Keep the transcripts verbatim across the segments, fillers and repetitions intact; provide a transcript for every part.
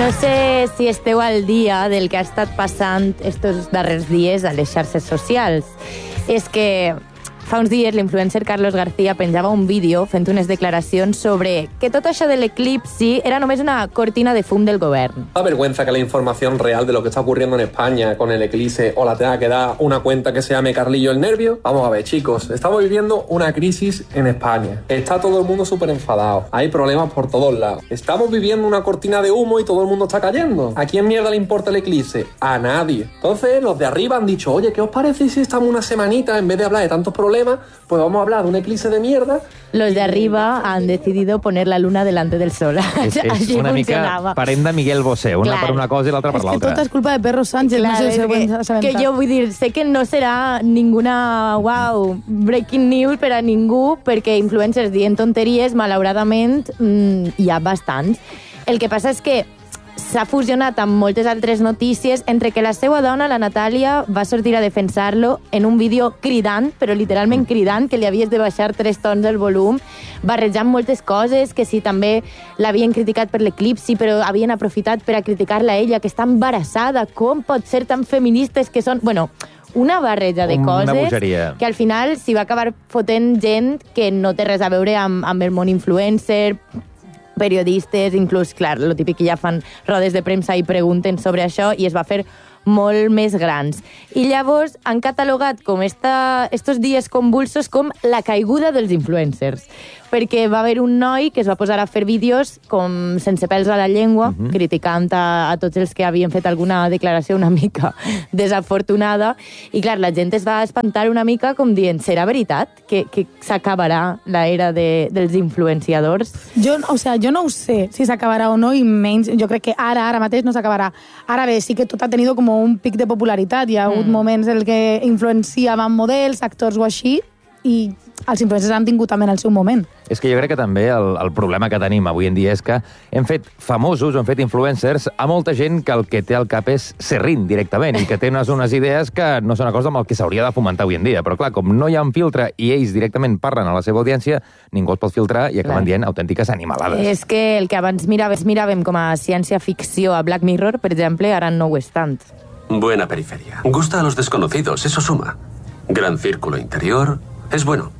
No sé si esteu al dia del que ha estat passant estos darrers dies a les xarxes socials. És que fa uns dies l'influencer Carlos García penjava un vídeo fent unes declaracions sobre que tot això de l'eclipsi era només una cortina de fum del govern. Da vergüenza que la información real de lo que está ocurriendo en España con el eclipse o la tenga que dar una cuenta que se llame Carlillo el Nervio. Vamos a ver, chicos, estamos viviendo una crisis en España. Está todo el mundo súper enfadado. Hay problemas por todos lados. Estamos viviendo una cortina de humo y todo el mundo está cayendo. ¿A quién mierda le importa el eclipse? A nadie. Entonces, los de arriba han dicho, oye, ¿qué os parece si estamos una semanita en vez de hablar de tantos problemas? Pues vamos a hablar de un eclipse de mierda. Los de arriba han decidido poner la luna delante del sol. És, és Així una funcionava. mica parent de Miguel Bosé, una Clar. per una cosa i l'altra per És que l'altra. tot és culpa de Perro Sánchez, Clar, no sé és si ho que, hem que jo vull dir, sé que no serà ninguna, wow, breaking news per a ningú, perquè influencers dient tonteries, malauradament, mmm, hi ha bastants. El que passa és que s'ha fusionat amb moltes altres notícies, entre que la seva dona, la Natàlia, va sortir a defensar-lo en un vídeo cridant, però literalment cridant, que li havies de baixar tres tons el volum, barrejant moltes coses, que si també l'havien criticat per l'eclipsi, però havien aprofitat per a criticar-la a ella, que està embarassada, com pot ser tan feministes que són... Bueno, una barreja de Una coses bogeria. que al final s'hi va acabar fotent gent que no té res a veure amb, amb el món influencer, periodistes, inclús, clar, lo típic que ja fan rodes de premsa i pregunten sobre això, i es va fer molt més grans. I llavors han catalogat com esta, estos dies convulsos com la caiguda dels influencers, perquè va haver un noi que es va posar a fer vídeos com sense pèls a la llengua, uh-huh. criticant a, a tots els que havien fet alguna declaració una mica desafortunada, i clar, la gent es va espantar una mica com dient, serà veritat que, que s'acabarà l'era de, dels influenciadors? Jo, o sea, jo no ho sé si s'acabarà o no, i menys, jo crec que ara, ara mateix no s'acabarà. Ara bé, sí que tot ha tenido com un pic de popularitat. Hi ha hagut mm. moments en què influenciaven models, actors o així, i els influencers han tingut també en el seu moment. És que jo crec que també el, el problema que tenim avui en dia és que hem fet famosos, hem fet influencers a molta gent que el que té al cap és serrín directament i que té unes, unes idees que no són una cosa amb el que s'hauria de fomentar avui en dia. Però clar, com no hi ha un filtre i ells directament parlen a la seva audiència, ningú els pot filtrar i acaben clar. dient autèntiques animalades. És que el que abans miràvem, miràvem com a ciència-ficció a Black Mirror, per exemple, ara no ho és tant. Buena periferia. Gusta a los desconocidos, eso suma. Gran círculo interior, es bueno.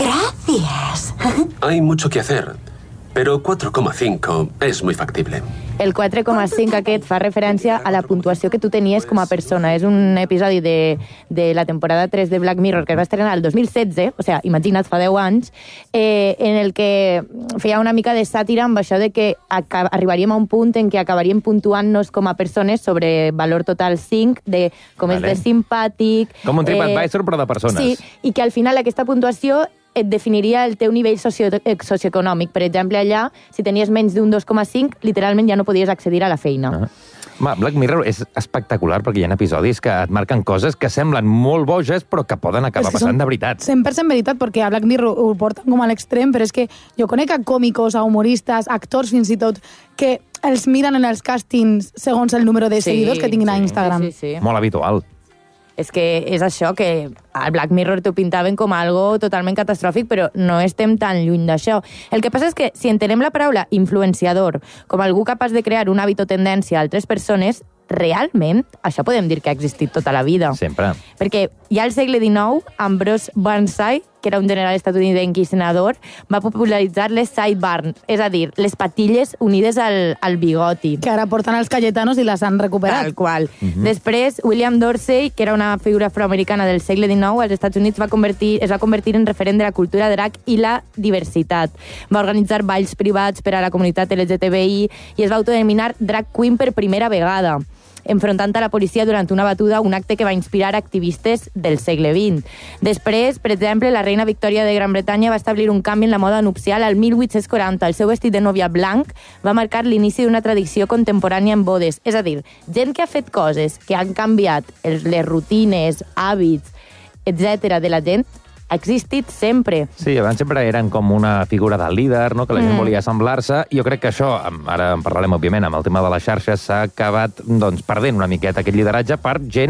Gracias. Hay mucho que hacer, pero cuatro coma cinco es muy factible. El quatre coma cinc aquest fa referència a la puntuació que tu tenies com a persona. És un episodi de, de la temporada tres de Black Mirror que es va estrenar el dos mil setze, o sigui, imagina't, fa deu anys, eh, en el que feia una mica de sàtira amb això de que arribaríem a un punt en què acabaríem puntuant-nos com a persones sobre valor total cinc, de com vale. és de simpàtic... Com un TripAdvisor, eh, però de persones. Sí, i que al final aquesta puntuació et definiria el teu nivell socio socioeconòmic. Per exemple, allà, si tenies menys d'un dos coma cinc, literalment ja no podies accedir a la feina. Uh -huh. Ma, Black Mirror és espectacular perquè hi ha episodis que et marquen coses que semblen molt boges però que poden acabar que passant de veritat. cent per cent veritat, perquè a Black Mirror ho porten com a l'extrem, però és que jo conec a còmicos, a humoristes, actors fins i tot, que els miren en els càstings segons el número de sí, seguidors que tinguin sí, a Instagram. Sí, sí, sí. Molt habitual. És que és això, que al Black Mirror t'ho pintaven com algo totalment catastròfic, però no estem tan lluny d'això. El que passa és que si entenem la paraula influenciador com algú capaç de crear un hàbit o tendència a altres persones, realment això podem dir que ha existit tota la vida. Sempre. Perquè ja al segle dinou, Ambrose Burnside, que era un general estatunidenc i senador, va popularitzar les sideburns, és a dir, les patilles unides al, al bigoti. Que ara porten els Cayetanos i les han recuperat. Tal qual. Uh-huh. Després, William Dorsey, que era una figura afroamericana del segle dinou, als Estats Units va convertir, es va convertir en referent de la cultura drag i la diversitat. Va organitzar balls privats per a la comunitat L G T B I i es va autodenominar drag queen per primera vegada, enfrontant a la policia durant una batuda, un acte que va inspirar activistes del segle vint. Després, per exemple, la reina Victòria de Gran Bretanya va establir un canvi en la moda nupcial al mil vuit-cents quaranta. El seu vestit de nòvia blanc va marcar l'inici d'una tradició contemporània en bodes. És a dir, gent que ha fet coses que han canviat les rutines, hàbits, etcètera de la gent, ha existit sempre. Sí, abans sempre eren com una figura de líder, no? Que la gent mm. volia assemblar-se. Jo crec que això, ara en parlarem, òbviament, amb el tema de les xarxes, s'ha acabat doncs, perdent una miqueta aquest lideratge per gent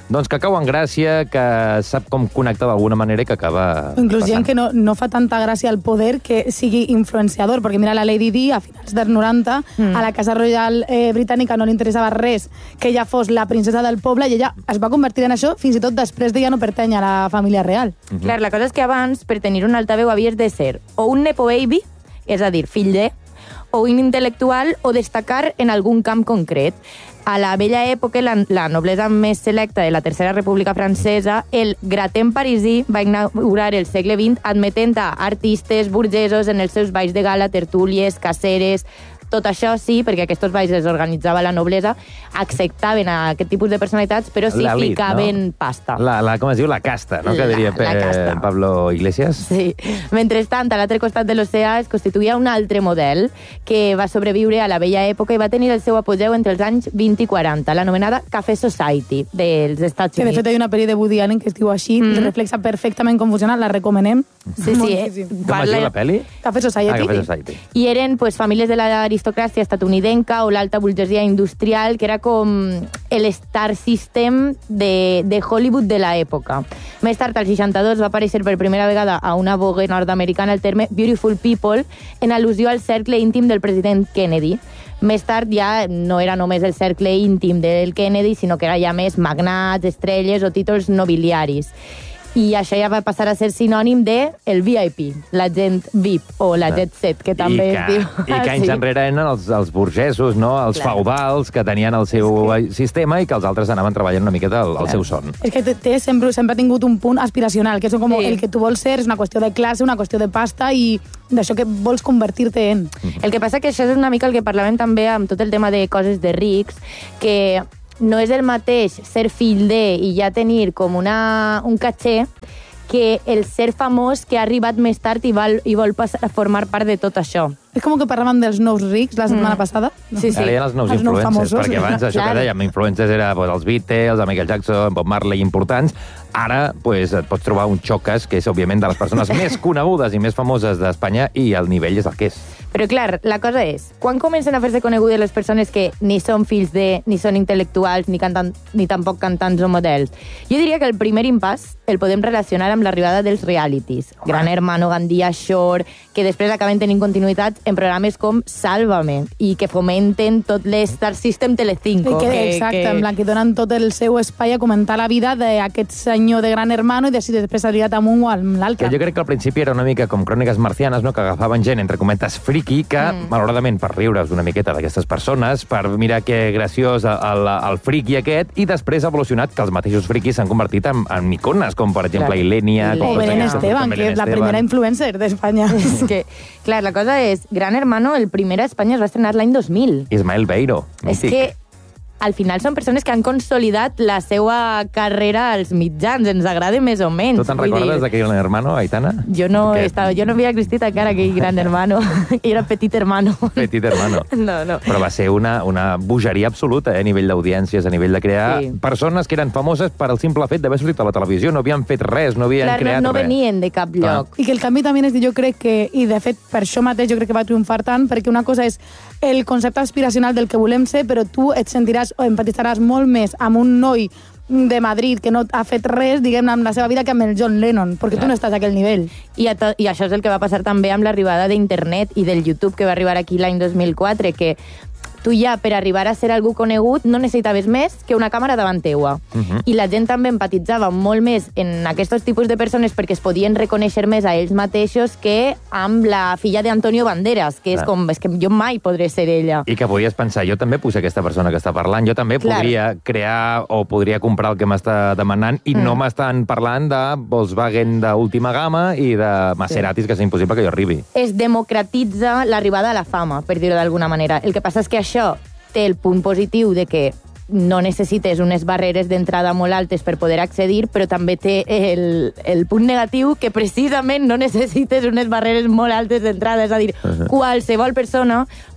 doncs que cau en gràcia, que sap com connectar d'alguna manera i que acaba Inclús passant. gent que no, no fa tanta gràcia al poder que sigui influenciador, perquè mira la Lady Di a finals dels noranta, mm. a la Casa Reial eh, britànica no li interessava res que ella fos la princesa del poble i ella es va convertir en això fins i tot després de ja no pertany a la família real. Mm-hmm. Clar, la cosa és que abans, per tenir un altaveu, havies de ser o un nepo baby, és a dir, fill de, o un intel·lectual o destacar en algun camp concret. A la vella època, la, la noblesa més selecta de la Tercera República Francesa, el gratin parisí va inaugurar el segle vint admetent a artistes burgesos en els seus balls de gala, tertúlies, caceres. Tot això sí, perquè aquests balls els organitzava la noblesa, acceptaven a aquest tipus de personalitats, però sí L'elit, ficaven no? pasta. La, la, com es diu? La casta, no? La, que diria la casta. Pablo Iglesias. Sí. Mentrestant, a l'altre costat de l'oceà es constituïa un altre model que va sobreviure a la vella època i va tenir el seu apogeu entre els anys vint i quaranta, l'anomenada Café Society dels Estats Que de Units. fet hi ha una pel·li de Woody Allen que es diu així, Mm. mm. reflexa perfectament com funciona, la recomanem. Sí, sí. Eh? Com es diu la pel·li? Café Society. Ah, Café Society. I eren pues, famílies de l'aristocràcia estatunidenca o l'alta burgesia industrial, que era com el star system de, de Hollywood de l'època. Més tard, al seixanta-dos, va aparèixer per primera vegada a una vogue nord-americana el terme Beautiful People, en al·lusió al cercle íntim del president Kennedy. Més tard ja no era només el cercle íntim del Kennedy, sinó que era ja més magnats, estrelles o títols nobiliaris. I això ja va passar a ser sinònim de el V I P, la gent V I P, o la jet set, que també I que, es diu. I que anys Sí. enrere eren els, els burgesos, no? Els Clar. feudals que tenien el seu sistema i que els altres anaven treballant una miqueta al, al seu son. És que té, té sempre, sempre ha tingut un punt aspiracional, que és com Sí. el que tu vols ser, és una qüestió de classe, una qüestió de pasta i d'això que vols convertir-te en. El que passa que això és una mica el que parlàvem també amb tot el tema de coses de rics, que no és el mateix ser fill de i ja tenir com una, un caché que el ser famós que ha arribat més tard i vol, i vol passar a formar part de tot això. És com que parlàvem dels nous rics la setmana mm. passada. Sí, sí. Ara hi ha els nous Els nous influencers, famosos. perquè abans això Clar. que dèiem, influencers era pues, els Beatles, el Michael Jackson, Bob Marley, importants. Ara pues, et pots trobar un Chocas, que és, òbviament, de les persones més conegudes i més famoses d'Espanya, i el nivell és el que és. Però, clar, la cosa és, quan comencen a fer-se conegudes les persones que ni són fills de, ni són intel·lectuals, ni, cantant, ni tampoc cantants o models? Jo diria que el primer impàs el podem relacionar amb l'arribada dels realities. Home. Gran Hermano, Gandia, Shore, que després acaben tenint continuïtat en programes com Sálvame, i que fomenten tot l'Star System Telecinco. I que, que, exacte, que... en plan, que donen tot el seu espai a comentar la vida d'aquest senyor de Gran Hermano i de si després ha arribat amb un o amb l'altre. Que jo crec que al principi era una mica com cròniques marcianes, no? Que agafaven gent, entre cometes, friki, que, mm. malauradament, per riure's una miqueta d'aquestes persones, per mirar que graciós el, el friki aquest, i després ha evolucionat que els mateixos friquis s'han convertit en, en icones, com per exemple Clar. Ilenia... O com O Belén aquesta- Esteban, com que Belén és la Esteban. primera influencer d'Espanya. És que, clar, la cosa és, Gran Hermano, el primer a Espanya es va estrenar l'any dos mil. Ismael Beiro, És mític. que al final són persones que han consolidat la seva carrera als mitjans, ens agrada més o menys. Tu te'n Vull recordes dir, d'aquell Hermano, Aitana? Jo no, Aquest estava, jo no havia existit encara aquell Gran Hermano. Era Petit Hermano. Petit Hermano. No, no. Però va ser una, una bogeria absoluta, eh, a nivell d'audiències, a nivell de crear Sí. persones que eren famoses per al simple fet d'haver sortit a la televisió, no havien fet res, no havien Clar, creat no, no res. venien de cap Clar. lloc. I que el canvi també és, jo crec que, i de fet per això mateix jo crec que va triomfar tant, perquè una cosa és el concepte aspiracional del que volem ser, però tu et sentiràs o empatitzaràs molt més amb un noi de Madrid que no ha fet res, diguem, amb la seva vida que amb el John Lennon, perquè tu no estàs a aquell nivell. I, a to, I això és el que va passar també amb l'arribada d'internet i del YouTube, que va arribar aquí l'any dos mil quatre, que tu ja, per arribar a ser algú conegut, no necessitaves més que una càmera davant teua. Uh -huh. I la gent també empatitzava molt més en aquests tipus de persones perquè es podien reconèixer més a ells mateixos que amb la filla d'Antonio Banderas, que és Clar. com, és que jo mai podré ser ella. I que podies pensar, jo també puc ser aquesta persona que està parlant, jo també Clar. podria crear o podria comprar el que m'està demanant i mm. no m'estan parlant de Volkswagen d'última gamma i de Maseratis, sí. que és impossible que jo arribi. Es democratitza l'arribada a la fama, per dir-ho d'alguna manera. El que passa és que això té el punt positiu de que no necessites unes barreres d'entrada molt altes per poder accedir, però també té el, el punt negatiu que precisament no necessites unes barreres molt altes d'entrada. És a dir, uh -huh. qualsevol persona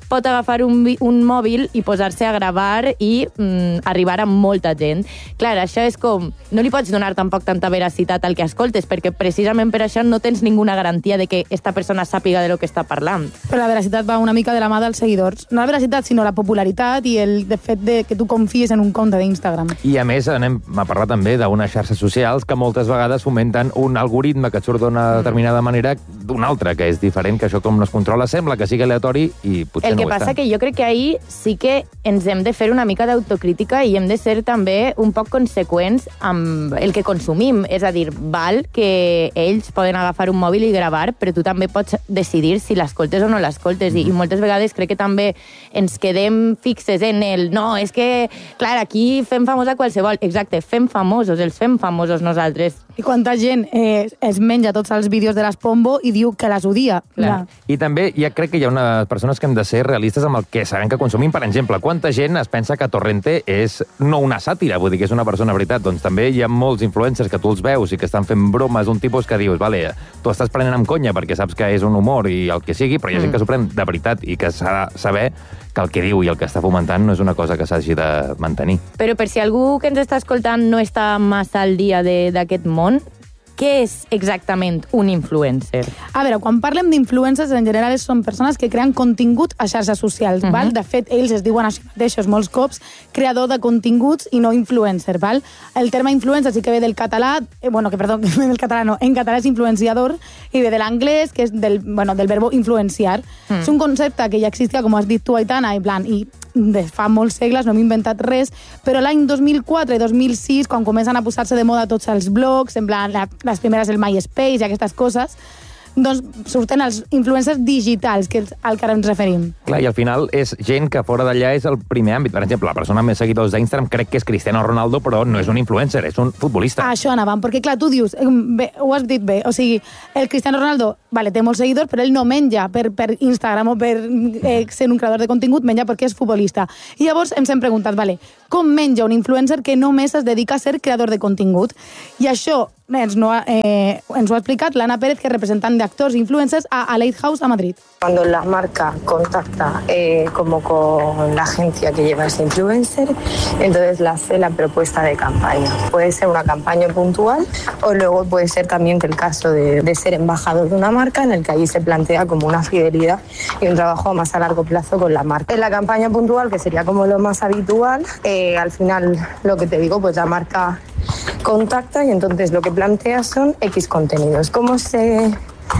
pot agafar un, un mòbil i posar-se a gravar i mm, arribar a molta gent. Clar, això és com... No li pots donar tampoc tanta veracitat al que escoltes, perquè precisament per això no tens ninguna garantia de que esta persona sàpiga de lo que està parlant. Però la veracitat va una mica de la mà dels seguidors. No la veracitat, sinó la popularitat i el de fet de que tu confies en un compte d'Instagram. I a més, anem a parlar també d'unes xarxes socials que moltes vegades fomenten un algoritme que et surt d'una determinada manera d'una altra, que és diferent, que això com no es controla sembla que sigui aleatori i potser el no ho que és passa tant. que jo crec que ahir sí que ens hem de fer una mica d'autocrítica i hem de ser també un poc conseqüents amb el que consumim. És a dir, val que ells poden agafar un mòbil i gravar, però tu també pots decidir si l'escoltes o no l'escoltes. Mm. I, I moltes vegades crec que també ens quedem fixes en el no, és que, clar, aquí fem famosa qualsevol. Exacte, fem famosos, els fem famosos nosaltres. I quanta gent eh, es menja tots els vídeos de l'Espombo i diu que les odia. Clar. I també ja crec que hi ha unes persones que hem de ser realistes amb el que sabem que consumim. Per exemple, quanta gent es pensa que Torrente és no una sàtira, vull dir que és una persona veritat. Doncs també hi ha molts influencers que tu els veus i que estan fent bromes d'un tipus que dius, vale, tu estàs prenent amb conya perquè saps que és un humor i el que sigui, però hi ha gent que s'ho pren de veritat i que s'ha de saber que el que diu i el que està fomentant no és una cosa que s'hagi de mantenir. Però per si algú que ens està escoltant no està massa al dia d'aquest món, què és exactament un influencer? A veure, quan parlem d'influencers, en general són persones que creen contingut a xarxes socials, uh-huh. val? De fet, ells es diuen així mateixos molts cops creador de continguts i no influencer, val? El terme influencer sí que ve del català, eh, bueno, que perdó, que ve del català no, en català és influenciador, i ve de l'anglès, que és del, bueno, del verbo influenciar. Mm. És un concepte que ja existia, com has dit tu, Aitana, i plan, i de fa molts segles, no hem inventat res, però l'any dos mil quatre i dos mil sis, quan comencen a posar-se de moda tots els blogs, en plan, la, les primeres el MySpace i aquestes coses, doncs surten els influencers digitals, que és al que ara ens referim. Clar, i al final és gent que fora d'allà és el primer àmbit. Per exemple, la persona amb més seguidors d'Instagram crec que és Cristiano Ronaldo, però no és un influencer, és un futbolista. Ah, això anàvem, perquè clar, tu dius, bé, ho has dit bé, o sigui, el Cristiano Ronaldo, vale, té molts seguidors, però ell no menja per, per Instagram o per eh, ser un creador de contingut, menja perquè és futbolista. I llavors ens hem preguntat, vale, com menja un influencer que només es dedica a ser creador de contingut? I això ens, no, eh, ens ho ha explicat l'Anna Pérez, que és representant d'actors i influencers a, a Lighthouse a Madrid. Cuando la marca contacta eh, como con la agencia que lleva ese influencer, entonces le hace la propuesta de campaña. Puede ser una campaña puntual o luego puede ser también que el caso de, de ser embajador de una marca, en el que allí se plantea como una fidelidad y un trabajo más a largo plazo con la marca. En la campaña puntual, que sería como lo más habitual, eh, al final, lo que te digo, pues la marca contacta y entonces lo que plantea son X contenidos. ¿Cómo se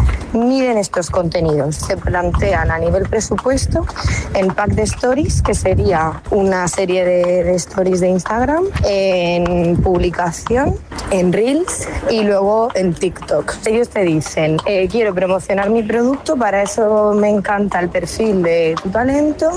miden estos contenidos? Se plantean a nivel presupuesto en pack de stories, que sería una serie de, de stories de Instagram, en publicación, en Reels y luego en TikTok. Ellos te dicen, eh, quiero promocionar mi producto, para eso me encanta el perfil de tu talento.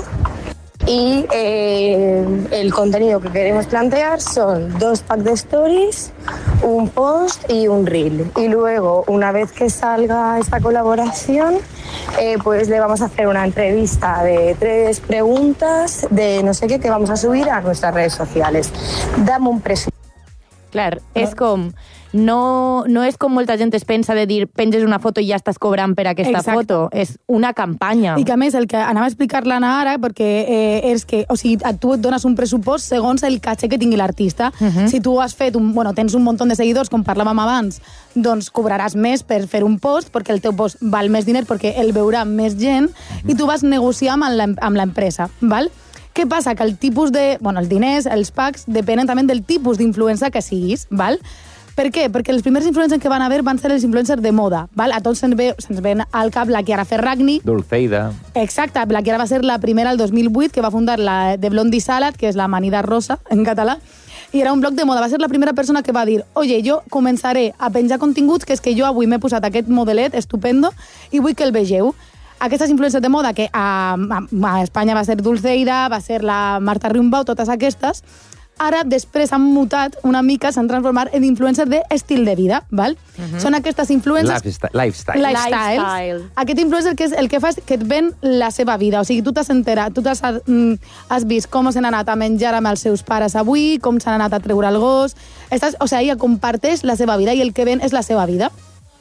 Y eh, el contenido que queremos plantear son dos packs de stories, un post y un reel. Y luego, una vez que salga esta colaboración, eh, pues le vamos a hacer una entrevista de tres preguntas de no sé qué que vamos a subir a nuestras redes sociales. Dame un presupuesto. Clar, és com... No, no és com molta gent es pensa de dir penges una foto i ja estàs cobrant per aquesta Exacte. foto. És una campanya. I que a més, el que anava a explicar l'Anna ara, perquè eh, és que, o sigui, tu et dones un pressupost segons el caché que tingui l'artista. Uh-huh. Si tu has fet, un, bueno, tens un munt de seguidors, com parlàvem abans, doncs cobraràs més per fer un post, perquè el teu post val més diner, perquè el veurà més gent, uh-huh. i tu vas negociar amb l'empresa, val? Què passa? Que el tipus de... Bueno, els diners, els packs, depenen també del tipus d'influencer que siguis, val? Per què? Perquè els primers influencers que van haver van ser els influencers de moda, val? A tots se'ns ve, se'ns ven al cap la Chiara Ferragni. Dulceida. Exacte, la Chiara va ser la primera el dos mil vuit, que va fundar la de Blondie Salad, que és la amanida rosa en català, i era un blog de moda. Va ser la primera persona que va dir, oye, jo començaré a penjar continguts, que és que jo avui m'he posat aquest modelet estupendo i vull que el vegeu. Aquestes influències de moda, que a, a, a Espanya va ser Dulceida, va ser la Marta Riumbau, totes aquestes, ara després han mutat una mica, s'han transformat en influencers d'estil de vida, val? Uh-huh. Són aquestes influencers... Lifestyle. Lifestyle. Lifestyles. Lifestyle. Aquest influencer que és el que fa és que et ven la seva vida. O sigui, tu t'has enterat, tu t'has has vist com s'han anat a menjar amb els seus pares avui, com s'han anat a treure el gos... Estàs, o sigui, ella comparteix la seva vida i el que ven és la seva vida.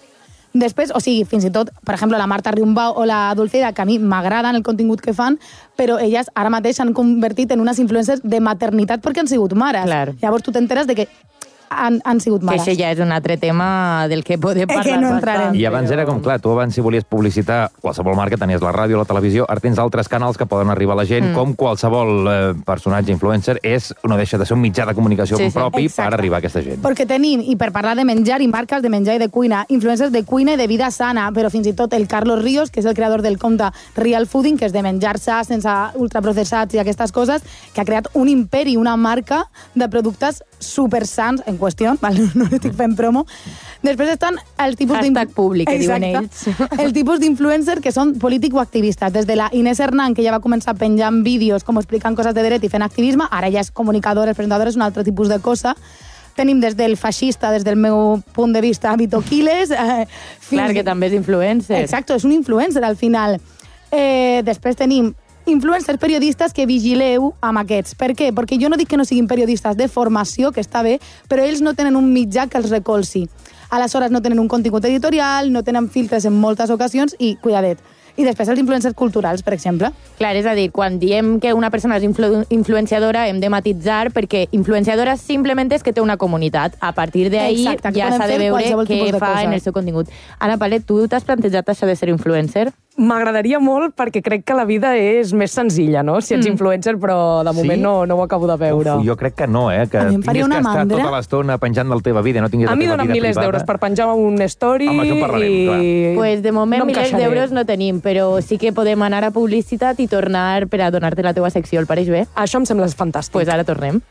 Després, o sigui, fins i tot, per exemple, la Marta Riumbau o la Dulceida, que a mi m'agraden el contingut que fan, però elles ara mateix s'han convertit en unes influencers de maternitat perquè han sigut mares. Clar. Llavors tu t'enteres de que han, han sigut mares. Que això ja és un altre tema del que podem parlar que no entrarem. I abans era com, clar, tu abans si volies publicitar qualsevol marca, tenies la ràdio, la televisió, ara tens altres canals que poden arribar a la gent, mm. com qualsevol eh, personatge influencer és, no deixa de ser un mitjà de comunicació sí, propi sí. per arribar a aquesta gent. Perquè tenim, i per parlar de menjar i marques de menjar i de cuina, influencers de cuina i de vida sana, però fins i tot el Carlos Ríos, que és el creador del compte Real Fooding, que és de menjar sa, sense ultraprocessats i aquestes coses, que ha creat un imperi, una marca de productes supersans en qüestió, val? No estic fent promo. Després estan els tipus Hashtag públic, que diuen ells. El tipus d'influencer que són político-activistes. Des de la Inés Hernán, que ja va començar penjant vídeos com explicant coses de dret i fent activisme, ara ja és comunicadora, presentadora, és un altre tipus de cosa. Tenim des del feixista, des del meu punt de vista, Vito Quiles. Eh, fins... Clar, que també és influencer. Exacte, és un influencer al final. Eh, després tenim influencers periodistes que vigileu amb aquests. Per què? Perquè jo no dic que no siguin periodistes de formació, que està bé, però ells no tenen un mitjà que els recolzi. Aleshores no tenen un contingut editorial, no tenen filtres en moltes ocasions i, cuidadet, i després els influencers culturals, per exemple. Clar, és a dir, quan diem que una persona és influ influenciadora hem de matitzar perquè influenciadora simplement és que té una comunitat. A partir d'ahí ja s'ha de veure què fa en el seu contingut. Ana Palet, tu t'has plantejat això de ser influencer? M'agradaria molt perquè crec que la vida és més senzilla, no? Si ets mm. influencer, però de moment sí? no, no ho acabo de veure. Uf, jo crec que no, eh? Que tinguis que estar mandra. tota l'estona penjant de la teva vida, no tinguis la teva vida privada. A mi donen milers d'euros per penjar un story. Home, això en parlarem, i... clar. Pues de moment no milers d'euros no tenim, però sí que podem anar a publicitat i tornar per a donar-te la teva secció. El pareix bé? Això em sembla fantàstic. Pues ara tornem.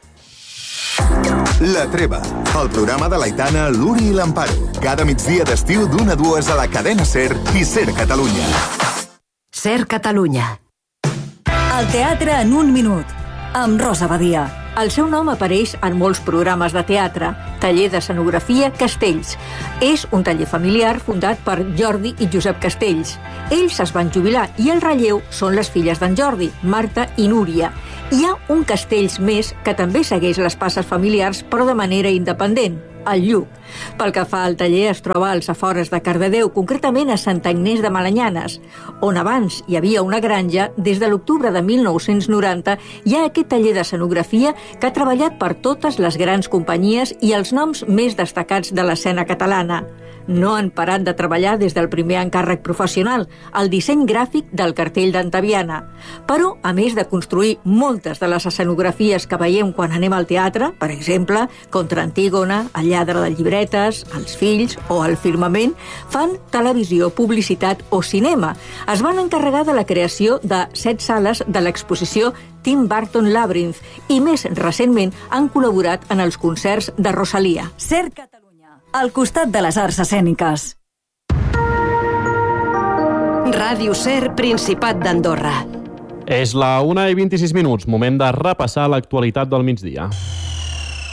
La Treva, el programa de l'Aitana, l'Uri i l'Amparo. Cada migdia d'estiu d'una a dues a la cadena SER i SER Catalunya. SER Catalunya. El teatre en un minut, amb Rosa Badia. El seu nom apareix en molts programes de teatre. Taller d'Escenografia Castells. És un taller familiar fundat per Jordi i Josep Castells. Ells es van jubilar i el relleu són les filles d'en Jordi, Marta i Núria. Hi ha un Castells més que també segueix les passes familiars, però de manera independent, el Lluc. Pel que fa al taller, es troba als afores de Cardedeu, concretament a Sant Agnès de Malanyanes, on abans hi havia una granja. Des de l'octubre de mil nou-cents noranta hi ha aquest taller d'escenografia que ha treballat per totes les grans companyies i els noms més destacats de l'escena catalana. No han parat de treballar des del primer encàrrec professional, el disseny gràfic del cartell d'Antaviana. Però, a més de construir moltes de les escenografies que veiem quan anem al teatre, per exemple, Contra Antígona, El lladre de llibretes, Els fills o El firmament, fan televisió, publicitat o cinema. Es van encarregar de la creació de set sales de l'exposició Tim Burton Labyrinth i més recentment han col·laborat en els concerts de Rosalia. SER Catalunya, al costat de les arts escèniques. Ràdio SER, Principat d'Andorra. És la una i vint-i-sis minuts, moment de repassar l'actualitat del migdia.